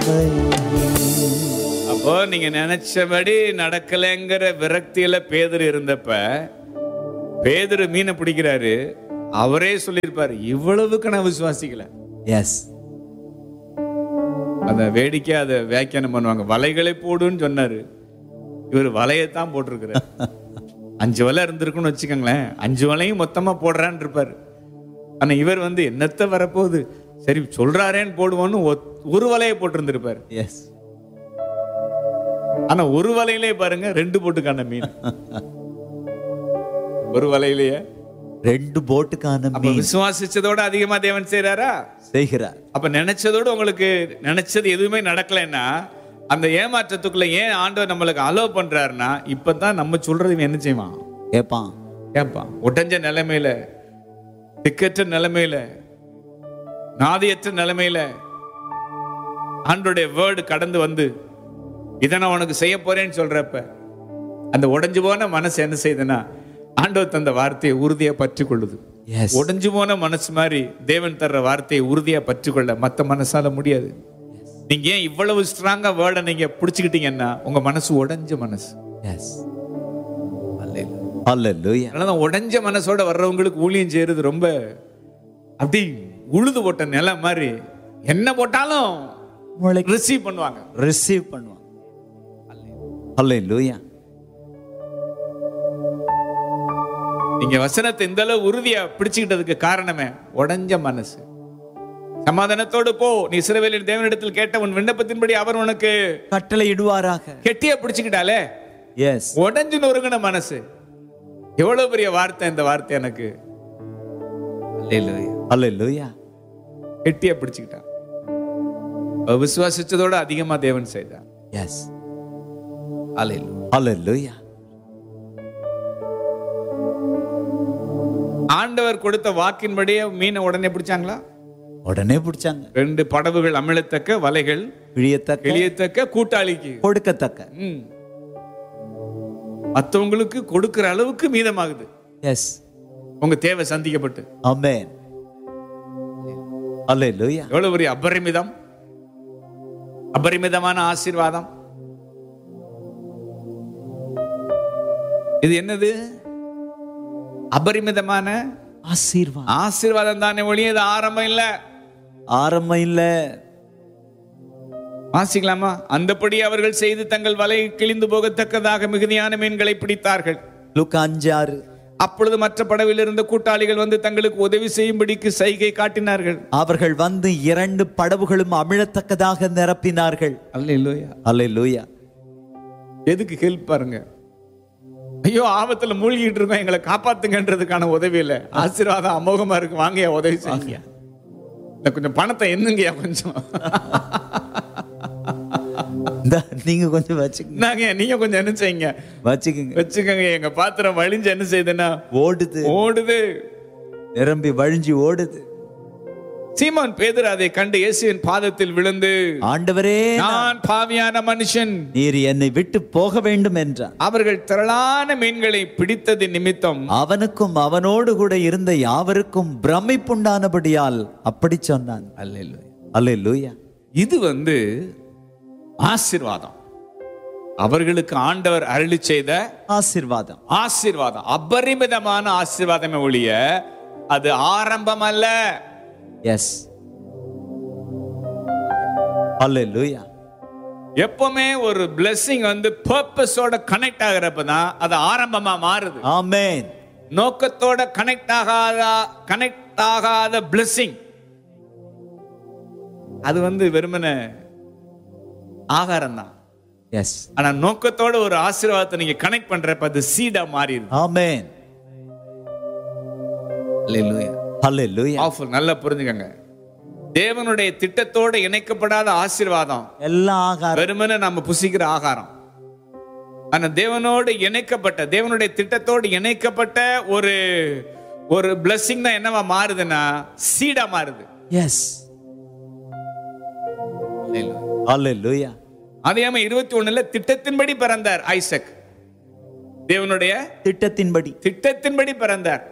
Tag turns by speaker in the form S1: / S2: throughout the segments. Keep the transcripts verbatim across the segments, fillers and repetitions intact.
S1: அப்போ நீங்க நினைச்சபடி நடக்கலைங்கிற விரக்தியில பேதுரு இருந்தப்ப பேதுரு மீனை பிடிக்கிறாரு. அவரே சொல்லியிருப்பாரு, இவ்வளவுக்கு நான் விசுவாசிக்கல.
S2: எஸ்.
S1: அத வேடிக்கை அதை வியாக்கியானம் பண்ணுவாங்க. வலைகளை போடுன்னு சொன்னாரு, இவர் வலையத்தான் போட்டிருக்கிறார். அஞ்சு வலை இருந்திருக்குன்னு வச்சுக்கோங்களேன், அஞ்சு வலையும் மொத்தமா போடுறான்னு இருப்பாரு. ஆனா இவர் வந்து என்னத்த வரப்போகுது, சரி சொல்றாரேன்னு போடுவோன்னு ஒரு வலையை போட்டிருந்திருப்பாரு.
S2: எஸ்.
S1: ஆனா ஒரு வலையிலே பாருங்க ரெண்டு போட்டுக்கான மீன். ஒரு வலையிலேயே
S2: ரெண்டு போட்டுக்கான மீன்.
S1: விசுவாசிச்சதோட அதிகமா தேவன் செய்யறாரா?
S2: செய்கிறார்.
S1: அப்ப நினைச்சதோட உங்களுக்கு நினைச்சது எதுவுமே நடக்கலைன்னா அந்த ஏமாற்றத்துக்குள்ள ஏன் ஆண்டவர் நம்மளுக்கு அலோவ் பண்றாருன்னா, இப்பதான் நம்ம சொல்றது என்ன செய்வான்?
S2: கேட்பான்.
S1: கேட்பான். ஒட்டஞ்ச நிலைமையில, திக்கற்ற நிலைமையில, நாதியற்ற நிலைமையில ஆண்டவருடைய வேர்டு கடந்து வந்து இதை நான் உனக்கு செய்ய போறேன்னு சொல்றப்ப அந்த உடைஞ்சு போன மனசு என்ன செய்யுதுன்னா, ஆண்டவர் தந்த வார்த்தையை உறுதியா பற்றி கொள்ளுது. உடைஞ்சு போன மனசு மாதிரி தேவன் தர்ற வார்த்தையை உறுதியா பற்றி கொள்ள மத்த மனசால முடியாது. நீங்க ஏன் இவ்வளவு ஸ்ட்ராங்கா வேர்டை நீங்க பிடிச்சுக்கிட்டீங்கன்னா உங்க மனசு உடைஞ்ச மனசு. அதனாலதான் உடைஞ்ச மனசோட வர்றவங்களுக்கு ஊழியம் செய்யறது ரொம்ப அப்படி உழுது போட்ட நிலம் மாதிரி. என்ன போட்டாலும் ரிசீவ் பண்ணுவாங்க,
S2: ரிசீவ் பண்ணுவாங்க. அல்லேலூயா.
S1: நீங்க வசனத்தை இந்த அளவு உறுதியா பிடிச்சுக்கிட்டதுக்கு காரணமே உடைஞ்ச மனசு. சமாதானத்தோடு போ, நீ இஸ்ரவேலின் தேவனிடத்தில் கேட்ட உன் விண்ணப்பத்தின்படி அவர் உனக்கு
S2: கட்டளை இடுவாராக.
S1: கெட்டியா பிடிச்சுக்கிட்டாலே.
S2: எஸ்.
S1: உடைஞ்சு நொறுங்கின மனசு. எவ்வளவு பெரிய வார்த்தை இந்த வார்த்தை எனக்கு. அல்லேலூயா.
S2: அல்லேலூயா.
S1: கெட்டியா பிடிச்சுக்கிட்டான். விசுவாசிச்சதோட அதிகமா தேவன் செய்தார்.
S2: எஸ்.
S1: அல்லேலூயா.
S2: அல்லேலூயா.
S1: ஆண்டவர் கொடுத்த வாக்கின்படியே மீனை உடனே பிடிச்சாங்களா?
S2: உடனே பிடிச்சாங்க.
S1: ரெண்டு படகுகள் அமிழத்தக்க, வலைகள்
S2: கிழியத்தக்க,
S1: கிழியத்தக்க, கூட்டாளிக்கு
S2: கொடுக்கத்தக்க.
S1: மற்றவங்களுக்கு கொடுக்கிற அளவுக்கு மீதமாகுது.
S2: எஸ்.
S1: உங்க தேவை சந்திக்கப்பட்டு.
S2: ஆமென். அல்லேலூயா.
S1: எவ்வளவு பெரிய அபரிமிதம், அபரிமிதமான ஆசீர்வாதம். இது என்னது? அபரிமிதமான
S2: ஆசீர்வாதம்.
S1: ஆசீர்வாதம் தானே ஒழிய இது ஆரம்பம் இல்ல.
S2: ஆரம்பம் இல்ல.
S1: வாசிக்கலாமா? அந்தபடி அவர்கள் செய்து தங்கள் வலை கிழிந்து போகத்தக்கதாக மிகுதியான மீன்களை பிடித்தார்கள்.
S2: லூக்கா அஞ்சு ஆறு.
S1: அப்பொழுது மற்ற படவில் இருந்த கூட்டாளிகள் வந்து தங்களுக்கு உதவி செய்யும்படிக்கு சைகை காட்டினார்கள்.
S2: அவர்கள் வந்து இரண்டு படவுகளும் அமிழத்தக்கதாக நிரப்பினார்கள்.
S1: அல்லேலூயா.
S2: அல்லேலூயா.
S1: எதுக்கு ஹெல்ப் பாருங்க. ஐயோ ஆபத்துல மூழ்கிட்டு இருக்கோம், எங்களை காப்பாத்துங்கன்றதுக்கான உதவி இல்ல. ஆசீர்வாதம் அமோகமா இருக்கு, வாங்கயா உதவி செய்யுங்க. கொஞ்சம் பணத்தை என்னங்கயா கொஞ்சம்
S2: நீங்க கொஞ்சம் வச்சுக்கங்க.
S1: நீங்க கொஞ்சம் என்ன செய்யுங்க,
S2: வச்சுக்கோங்க
S1: வச்சுக்கோங்க. எங்க பாத்திரம் வழிஞ்சு என்ன செய்யுதுன்னா ஓடுது ஓடுது
S2: நிரம்பி வழிஞ்சு ஓடுது.
S1: சீமோன் பேதுரு அதை கண்டு இயேசுவின் பாதத்தில் விழுந்து,
S2: ஆண்டவரே,
S1: நான் பாவியான மனுஷன்,
S2: நீர் என்னை விட்டு போக வேண்டும் என்றார்.
S1: அவர்கள் திரளான மீன்களை பிடித்தது நிமித்தம்
S2: அவனுக்கும் அவனோடு கூட இருந்த யாவருக்கும் பிரமிப்புண்டானபடியால் அப்படி சொன்னான்.
S1: அல்லேலூயா.
S2: அல்லேலூயா.
S1: இது வந்து ஆசீர்வாதம். அவர்களுக்கு ஆண்டவர் அருளி செய்த
S2: ஆசீர்வாதம்.
S1: ஆசீர்வாதம் அபரிமிதமான ஆசீர்வாதமே ஒழிய அது ஆரம்பம் அல்ல.
S2: எஸ். அல்லேலூயா.
S1: எப்பவுமே ஒரு blessing வந்து பர்பஸோட கனெக்ட் ஆகிறப்ப தான் அது ஆரம்பமா மாறுது.
S2: ஆமென்.
S1: நோக்கத்தோட கனெக்ட் ஆகாத கனெக்ட் ஆகாத blessing அது வந்து வெறுமனே ஆகாரம் தான்.
S2: எஸ்.
S1: ஆனா நோக்கத்தோட ஒரு ஆசீர்வாதத்தை நீங்க கனெக்ட் பண்றப்ப அது சீடா மாறிடுது.
S2: ஆமென்.
S1: அல்லேலூயா.
S2: அல்லேலூயா.
S1: ஆஃபர் நல்லா புரிஞ்சுக்கங்க. தேவனுடைய திட்டத்தோட இணைக்கப்படாத ஆசீர்வாதம்
S2: எல்லாம் ஆகாரம்,
S1: வெறுமனே நம்ம புசிக்கிற ஆகாரம். ஆனா தேவனோடு இணைக்கப்பட்ட, தேவனுடைய திட்டத்தோடு இணைக்கப்பட்ட ஒரு ஒரு blessing தான் என்னவா மாறுதுன்னா சீடா மாறுது.
S2: எஸ். அல்லேலூயா.
S1: ஆதியாகமம் இருபத்தி ஒண்ணுல திட்டத்தின்படி பிறந்தார் ஐசக். தேவனுடைய
S2: திட்டத்தின்படி
S1: திட்டத்தின்படி பிறந்தார்.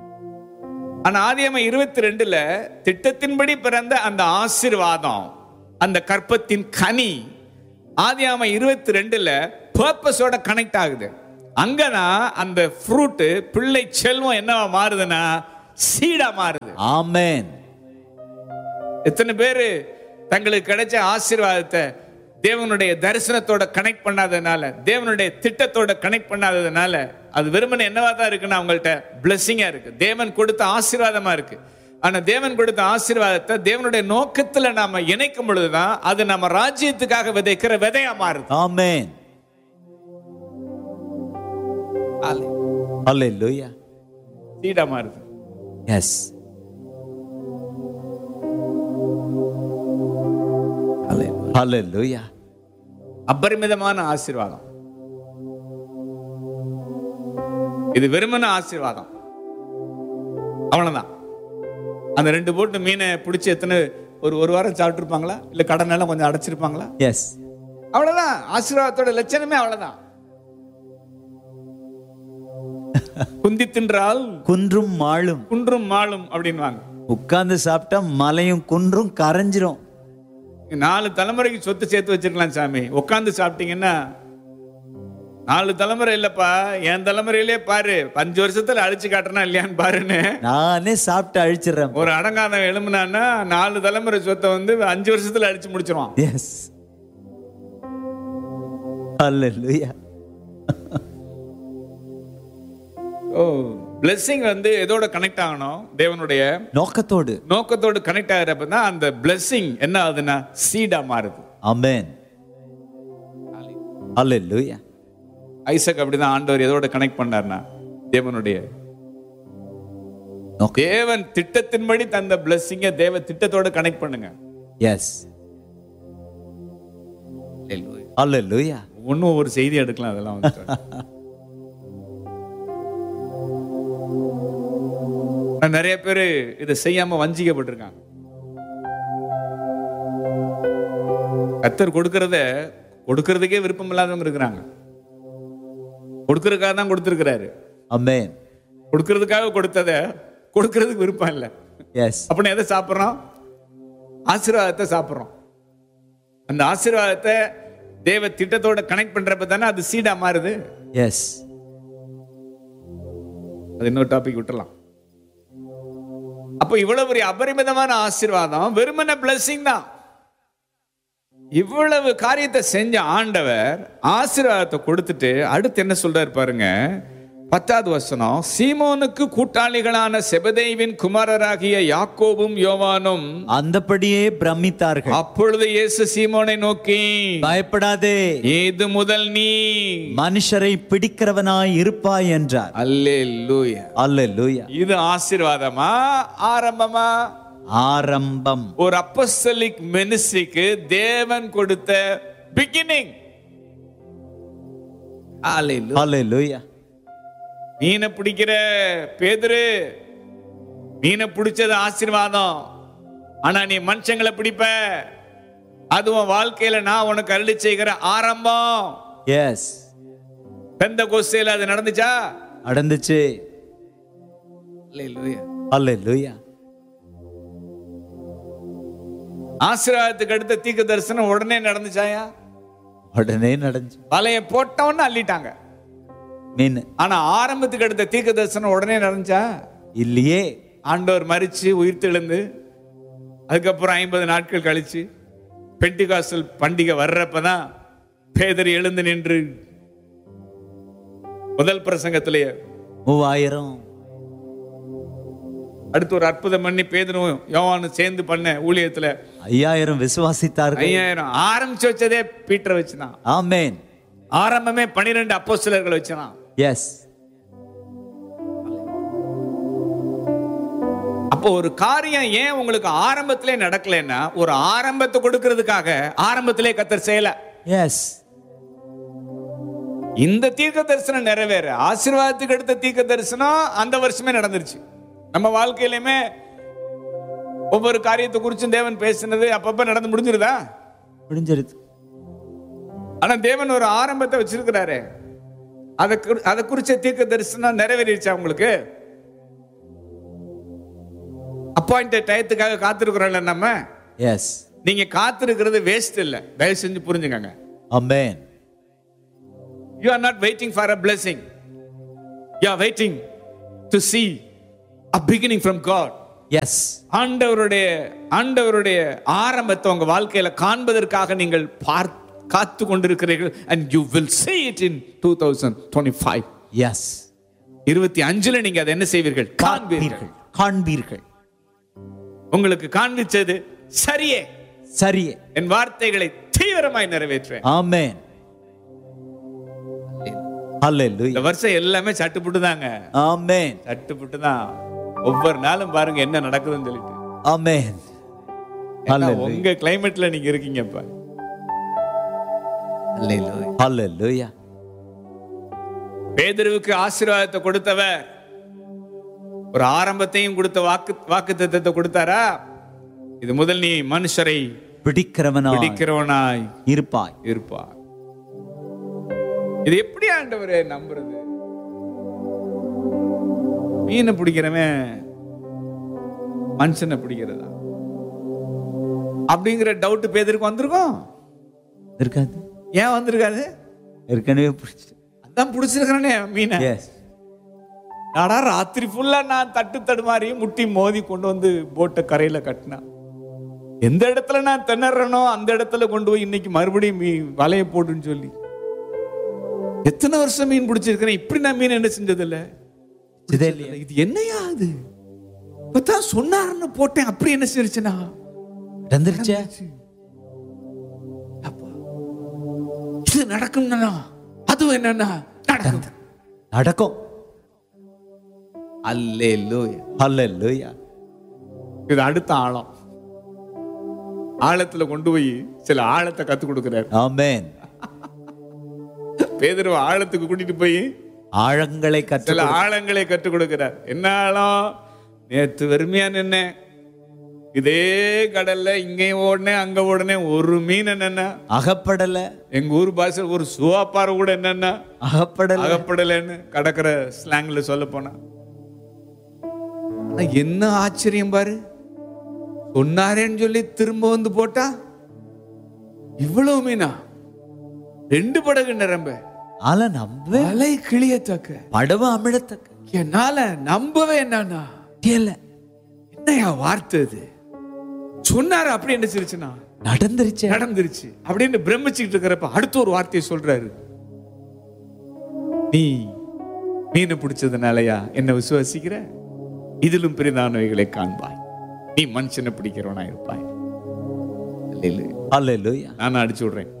S1: ஆனா ஆதியாகமம் இருபத்தி ரெண்டுல திட்டத்தின்படி பிறந்த அந்த ஆசீர்வாதம் அந்த கற்பத்தின் கனி ஆதியாகமம் இருபத்தி ரெண்டுல பர்பஸோட கனெக்ட் ஆகுது. அங்கதான் அந்த ஃப்ரூட் பிள்ளை செல்வம் என்னவா மாறுதுன்னா சீடா மாறுது.
S2: ஆமென்.
S1: எத்தனை பேரு தங்களுக்கு கிடைச்ச ஆசீர்வாதத்தை தேவனுடைய தரிசனத்தோட கனெக்ட் பண்ணாததுனால, தேவனுடைய திட்டத்தோட கனெக்ட் பண்ணாததுனால அது வெறுமனே என்னவா தான் இருக்குன்னா அவங்கள்ட்ட பிளெஸிங்கா இருக்கு, தேவன் கொடுத்த ஆசீர்வாதமா இருக்கு. ஆனா தேவன் கொடுத்த ஆசீர்வாதத்தை தேவனுடைய நோக்கத்துல நாம இணைக்கும் பொழுதுதான் அது நம்ம ராஜ்யத்துக்காக விதைக்கிற விதையா மாறுது.
S2: ஆமென். ஹல்லேலூயா.
S1: சீடா மாறுது.
S2: எஸ். ஹல்லேலூயா.
S1: அபரிமிதமான ஆசீர்வாதம் இது. வெறுமன ஆசீர்வாதம் அவ்வளவுதான். அந்த ரெண்டு போட்டு மீனை பிடிச்சி எத்தனை ஒரு ஒரு வாரம் சாப்பிட்டு இருப்பாங்களா, இல்ல கடன் எல்லாம் கொஞ்சம் அடைச்சிருப்பாங்களா?
S2: எஸ்.
S1: அவ்வளவுதான். ஆசீர்வாதத்தோட லட்சணமே அவ்வளவுதான். குந்தி தின்றால்
S2: குன்றும் மாளும்,
S1: குன்றும் மாளும் அப்படின்வாங்க.
S2: உட்கார்ந்து சாப்பிட்டா மலையும் குன்றும் கரைஞ்சிரும்.
S1: நாலு தலைமுறைக்கு சொத்து சேர்த்து வச்சிருக்கலாம் சாமி. உட்கார்ந்து சாப்பிட்டீங்கன்னா நாலு தலைமுறை இல்லப்பா, என் தலைமுறையிலே பாரு, அஞ்சு வருஷத்துல அழிச்சு காட்டுறனா இல்லையான்னு பாருன்னு
S2: நானே சாப்பிட்டு அழிச்சிடுறேன்.
S1: ஒரு அடங்காத எழும்புனான்னா நாலு தலைமுறை சொத்தை வந்து அஞ்சு வருஷத்துல அழிச்சு முடிச்சிருவான்.
S2: எஸ். ஹல்லேலூயா.
S1: ஓ, பிளெஸிங் வந்து எதோட கனெக்ட் ஆகணும்? தேவனுடைய
S2: நோக்கத்தோடு
S1: நோக்கத்தோடு கனெக்ட் ஆகிறப்ப தான் அந்த பிளெஸிங் என்ன ஆகுதுன்னா சீடா மாறுது.
S2: ஆமென். ஹல்லேலூயா.
S1: ஐசக் அப்படிதான் ஆண்டவர் எதோட கனெக்ட் பண்ணார்னா தேவனுடைய தேவன் திட்டத்தின்படி தந்த பிளெஸிங்க தேவ திட்டத்தோட கனெக்ட் பண்ணுங்க.
S2: எஸ். ஹல்லேலூயா.
S1: ஒன்னும் ஒரு செய்தி எடுக்கலாம். அதெல்லாம் வந்து நிறைய பேரு இதை செய்யாம வஞ்சிக்கப்பட்டிருக்காங்க. கர்த்தர் கொடுக்கறத கொடுக்கறதுக்கே விருப்பம் இல்லாதவங்க இருக்கிறாங்க. கொடுக்கறதுக்காக தான் கொடுத்திருக்கிறாரு.
S2: ஆமென்.
S1: கொடுக்கறதுக்காக கொடுத்தத கொடுக்கறதுக்கு விருப்பம் இல்லை.
S2: எஸ்.
S1: அப்படின்னு எதை சாப்பிட்றோம்? ஆசீர்வாதத்தை சாப்பிட்றோம். அந்த ஆசீர்வாதத்தை தேவ திட்டத்தோட கனெக்ட் பண்றப்ப தானே அது சீடா மாறுது.
S2: எஸ்.
S1: அது இன்னொரு டாபிக் விட்டுறலாம். அப்போ இவ்வளவு பெரிய அபரிமிதமான ஆசீர்வாதம் வெறுமன பிளஸிங் தான். இவ்வளவு காரியத்தை செஞ்ச ஆண்டவர் ஆசீர்வாதத்தை கொடுத்துட்டு அடுத்து என்ன சொல்றாரு பாருங்க. பத்தாவது வசனம், சீமோனுக்கு கூட்டாளிகளான செபதேவின் குமாரராகிய யாக்கோபும் யோவானும்
S2: அந்தபடியே பிரமித்தார்கள்.
S1: அப்பொழுது இயேசு சீமோனை நோக்கி, பயப்படாதே, இது முதல் நீ
S2: மனுஷரை பிடிக்கிறவனாய் இருப்பாய் என்றார்.
S1: அல்லேலூயா.
S2: அல்லேலூயா.
S1: இது ஆசீர்வாதமா ஆரம்பமா?
S2: ஆரம்பம்.
S1: ஒரு அப்போஸ்தலிக் மினிஸ்ட்ரிக்கு தேவன் கொடுத்த பிகினிங்.
S2: அல்லேலூயா.
S1: மீனை பிடிக்கிற பேதுரு, மீனை பிடிச்சது ஆசீர்வாதம். ஆனா நீ மனுஷங்களை பிடிப்ப, அதுவும் வாழ்க்கையில நான் உனக்கு அருளி செய்கிற ஆரம்பம்.
S2: எஸ்.
S1: பெந்தெகோஸ்தேல அது நடந்துச்சா?
S2: நடந்துச்சு.
S1: அல்லேலூயா.
S2: அல்லேலூயா.
S1: ஆசீர்வாதத்துக்கு அடுத்த தீர்க்க தரிசனம் உடனே நடந்துச்சாயா?
S2: உடனே நடந்துச்சு.
S1: வலைய போட்டவன்னு அள்ளிட்டாங்க
S2: மீன்.
S1: ஆனா ஆரம்பத்துக்கு அடுத்த தீர்க்க தரிசனம் உடனே நடந்துச்சா?
S2: இல்லையே.
S1: ஆண்டவர் மரிச்சு உயிர் தெழுந்து அதுக்கப்புறம் ஐம்பது நாட்கள் கழிச்சு பெண்டிகாஸ்டல் பண்டிகை வர்றப்பதான் பேதர் எழுந்து நின்று முதல் பிரசங்கத்திலேயே
S2: மூவாயிரம்
S1: அடுத்து ஒரு அற்புதம் பண்ணி பேதரும் யோவானும் சேர்ந்து பண்ண ஊழியத்துல
S2: ஐயாயிரம் விசுவாசித்தார்கள்.
S1: ஐயாயிரம் ஆரம்பிச்சு வச்சதே பீட்டரை வச்சுதான்.
S2: ஆமென்.
S1: ஆரம்பமே பன்னிரண்டு அப்போஸ்தலர்கள் வச்சுதான்.
S2: எஸ்.
S1: அப்போ ஒரு காரியம் ஏன் உங்களுக்கு ஆரம்பத்திலே நடக்கலன்னா ஒரு ஆரம்பத்தை கொடுக்கிறதுக்காக ஆரம்பத்திலே கர்த்தர் செய்யல.
S2: எஸ்.
S1: இந்த தீர்க்க தரிசனம் நிறைவேற ஆசீர்வாதத்துக்கு அடுத்த தீர்க்க தரிசனம் அந்த வருஷமே நடந்துருச்சு. நம்ம வாழ்க்கையிலுமே ஒவ்வொரு காரியத்தை குறிச்சும் தேவன் பேசினது அப்பப்ப நடந்து முடிஞ்சிருதா?
S2: முடிஞ்சிருது.
S1: ஆனா தேவன் ஒரு ஆரம்பத்தை வச்சிருக்கிறாரு. அதை அதை குறிச்ச தீர்க்க தரிசனம் நிறைவேறிடுச்சா உங்களுக்கு? அப்பாயிண்டட் டயத்துக்காக காத்திருக்கிறோம்ல நம்ம.
S2: எஸ்.
S1: நீங்க காத்திருக்கிறது வேஸ்ட் இல்ல. தயவு செஞ்சு புரிஞ்சுக்கங்க.
S2: Amen.
S1: You are not waiting for a blessing. You are waiting to see a beginning from God.
S2: Yes.
S1: ஆண்டவருடைய ஆண்டவருடைய ஆரம்பத்தை உங்க வாழ்க்கையில காண்பதற்காக நீங்கள் பார்த்து காத்து கொண்டிருக்கிறீர்கள். and you will see it in twenty twenty-five.
S2: Yes.
S1: இருபத்தி அஞ்சுல நீங்க அதை என்ன செய்வீர்கள்? காண்பீர்கள்.
S2: காண்பீர்கள்.
S1: உங்களுக்கு காண்பிச்சது சரியே,
S2: சரியே.
S1: என் வார்த்தைகளை தீவிரமாய் நிறைவேற்றுவேன்.
S2: ஆமென். ஹalleluya.
S1: இந்த வருஷம் எல்லாமே சட்டுப்புட்டு தாங்க.
S2: ஆமென்.
S1: சட்டுப்புட்டு தான். ஒவ்வொரு நாளும் பாருங்க என்ன நடக்குதுன்னு சொல்லிட்டு.
S2: ஆமென்.
S1: ஹalleluya. உங்க கிளைமேட்ல நீங்க இருக்கீங்கப்பா. ஹalleluya.
S2: ஹalleluya.
S1: பேதுருவுக்கு ஆசீர்வாதத்தை கொடுத்தவர் ஒரு ஆரம்பத்தையும் கொடுத்த வாக்கு வாக்குத்தத்தத்தை கொடுத்தாரா? இது முதல் நீ மனுஷரை
S2: பிடிக்கிறவனாய்
S1: பிடிக்கிறவனாய்
S2: இருப்பாய்
S1: இருப்பாய். இது எப்படி ஆண்டவரே நம்புறது? மீனை பிடிக்கிறவன் மனுஷனை பிடிக்கிறதா அப்படிங்கிற டவுட் பேதருக்கு வந்திருக்கும்.
S2: இருக்காது.
S1: ஏன் வந்திருக்காது?
S2: ஏற்கனவே பிடிச்சி
S1: அதான் பிடிச்சிருக்கிறேனே மீனை. நாடா ராத்திரி ஃபுல்லா நான் தட்டு தடுமாறி முட்டி மோதி கொண்டு வந்து போட்டை கரையில கட்டினா, எந்த இடத்துல நான் திணறனோ அந்த இடத்துல கொண்டு போய் இன்னைக்கு மறுபடியும் மீன் வலைய போட்டுன்னு சொல்லி எத்தனை வருஷம் மீன் பிடிச்சிருக்கிறேன். இப்படி நான் மீன் என்ன செஞ்சது இல்ல. இது என்னையா அது இப்பதான் சொன்னாருன்னு போட்டேன். அப்படி என்ன செஞ்சிருச்சுன்னா இது நடக்கும். அதுவும் என்னன்னா நடக்கும்
S2: நடக்கும்.
S1: அல்லேலூயா.
S2: அல்லேலூயா.
S1: இது அடுத்த ஆழம். ஆழத்துல கொண்டு போய் சில ஆழத்தை கத்து கொடுக்கிறார்.
S2: ஆமென்.
S1: பேதுரு ஆழத்துக்கு கூட்டிட்டு போய்
S2: ஆழங்களை கற்று
S1: சில ஆழங்களை கற்றுக் கொடுக்கிறார். என்ன ஆழம்? நேத்து வெறுமையா நின்ன இதே கடல்ல இங்கேயும் ஓடனேன் அங்க ஓடனேன், ஒரு மீன் என்னன்னா அகப்படல. எங்க ஊர் பாஷை ஒரு சுவாப்பாறை கூட என்னன்னா அகப்படல அகப்படலன்னு கடற்கர ஸ்லாங்ல சொல்ல போனா. என்ன ஆச்சரியம் பாரு, சொன்னாரேன்னு சொல்லி திரும்ப வந்து போட்டா இவ்வளவு மீனா. ரெண்டு படகு நிரம்ப
S2: அல நம்ப
S1: அலை கிளியத்தக்க
S2: படவு அமிழத்தக்க.
S1: என்னால நம்பவே என்னன்னா என்னையா வார்த்தை இது சொன்னாரு. அப்படி என்ன சிரிச்சுனா
S2: நடந்துருச்சு
S1: நடந்துருச்சு அப்படின்னு பிரமிச்சுக்கிட்டு இருக்கிறப்ப அடுத்த ஒரு வார்த்தையை சொல்றாரு. நீ மீனை பிடிச்சதுனாலயா என்ன விசுவாசிக்கிற? இதிலும் பெரிதானவைகளை காண்பாய். நீ மனுஷனை பிடிக்கிறவனா இருப்பாய்.
S2: அல்லேலூயா.
S1: நான் அடிச்சு விடுறேன்.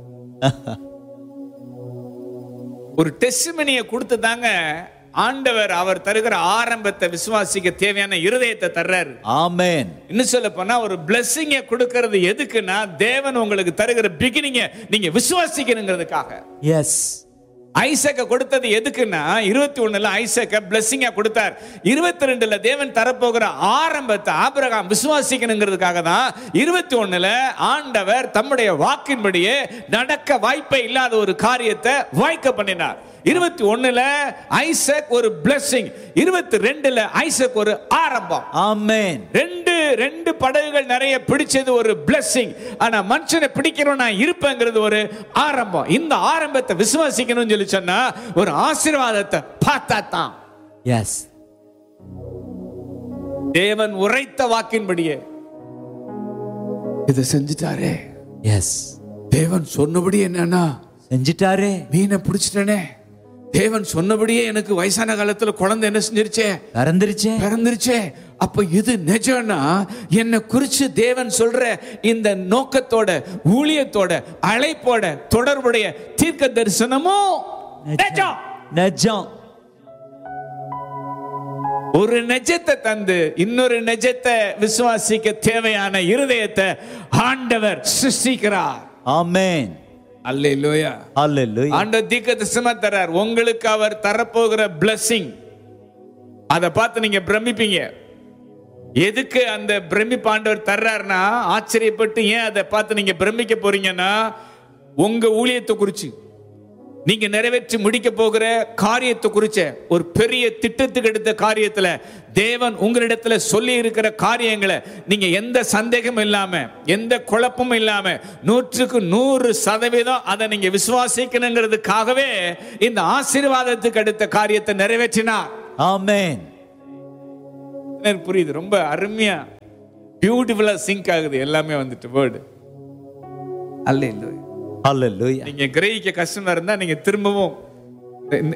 S1: ஒரு டெஸ்டிமனியை கொடுத்து தாங்க ஆண்டவர் அவர் தருகிற ஆரம்பத்தை விசுவாசிக்க தேவையான இருதயத்தை தர்றாரு.
S2: ஆமென்.
S1: இன்னும் சொல்ல போனா ஒரு பிளெஸிங்க கொடுக்கிறது எதுக்குன்னா தேவன் உங்களுக்கு தருகிற பிகினிங்க நீங்க விசுவாசிக்கணுங்கிறதுக்காக.
S2: எஸ்.
S1: ஐசக்க கொடுத்தது எதுக்குன்னா இருபத்தி ஒண்ணுல ஐசக்க பிளெஸிங்கா கொடுத்தார். இருபத்தி ரெண்டுல தேவன் தரப்போகிற ஆரம்பத்தை ஆபிரகாம் விசுவாசிக்கணுங்கிறதுக்காக தான் இருபத்தி ஒண்ணுல ஆண்டவர் தம்முடைய வாக்கின்படியே நடக்க வாய்ப்பே இல்லாத ஒரு காரியத்தை வாய்க்க பண்ணினார். இருபத்தி ஒண்ணுல ஐசக் ஒரு பிளெஸிங், இருபத்தி ரெண்டுல ஐசக் ஒரு ஆரம்பம்.
S2: ஆமென்.
S1: ரெண்டு ரெண்டு படகுகள் நிறைய பிடிச்சது ஒரு பிளெஸிங். ஆனா மனுஷனை பிடிக்கிறவனா இருப்பேங்கிறது ஒரு ஆரம்பம். இந்த ஆரம்பத்தை விசுவாசிக்கணும்னு சொல்லி சொன்னா ஒரு ஆசீர்வாதத்தை பார்த்தா தான்.
S2: எஸ்.
S1: தேவன் உரைத்த வாக்கின்படியே இதை செஞ்சுட்டாரே.
S2: எஸ்.
S1: தேவன் சொன்னபடி என்னன்னா
S2: செஞ்சுட்டாரே.
S1: மீனை பிடிச்சிட்டனே. தேவன் சொன்னபடியே எனக்கு வயசான காலத்துல குழந்தை என்ன செஞ்சிருச்சே? பிறந்துருச்சே பிறந்துருச்சே அப்ப இது நிஜம்னா என்ன குறிச்சு தேவன் சொல்ற இந்த நோக்கத்தோட ஊழியத்தோட அழைப்போட தொடர்புடைய தீர்க்க தரிசனமும் நிஜம்.
S2: நிஜம்.
S1: ஒரு நிஜத்தை தந்து இன்னொரு நிஜத்தை விசுவாசிக்க தேவையான இருதயத்தை ஆண்டவர் சிருஷ்டிக்கிறார்.
S2: ஆமென்.
S1: அல்லேலூயா.
S2: அல்லேலூயா.
S1: ஆண்டவர் தீர்க்கதரிசனமா தர்றார். உங்களுக்கு அவர் தரப்போகிற blessing அதை பார்த்து நீங்க பிரமிப்பீங்க. எதுக்கு அந்த பிரமிப்பு ஆண்டவர் தர்றாருன்னா ஆச்சரியப்பட்டு ஏன் அதை பார்த்து நீங்க பிரமிக்க போறீங்கன்னா உங்க ஊழியத்தை குறிச்சு நீங்க நிறைவேற்றி முடிக்க போகிற காரியத்தை குறிச்ச ஒரு பெரிய திட்டத்துக்கு எடுத்த காரியத்துல தேவன் உங்களிடத்துல சொல்லி இருக்கிற காரியங்களை நீங்க எந்த சந்தேகமும் இல்லாம எந்த குழப்பமும் இல்லாம நூற்றுக்கு நூறு சதவீதம் அதை நீங்க விசுவாசிக்கணுங்கிறதுக்காகவே இந்த ஆசீர்வாதத்துக்கு அடுத்த காரியத்தை நிறைவேற்றினார்.
S2: ஆமென்.
S1: புரியுது? ரொம்ப அருமையா பியூட்டிஃபுல்லா சிங்க் ஆகுது எல்லாமே வந்துட்டு வேர்டு. அல்லேலூயா.
S2: ஹல்லேலூயா.
S1: நீங்க கிரகிக்க கஷ்டமா இருந்தா நீங்க திரும்பவும்